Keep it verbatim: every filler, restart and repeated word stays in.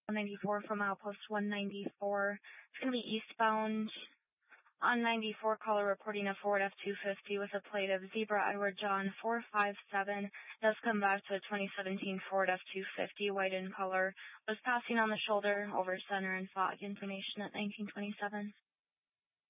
one ninety-four from Outpost one ninety-four. It's going to be eastbound on ninety-four. Caller reporting a Ford F two fifty with a plate of Zebra Edward John four five seven. Does come back to a twenty seventeen Ford F two fifty, white in color. Was passing on the shoulder over center and fog information at nineteen twenty-seven.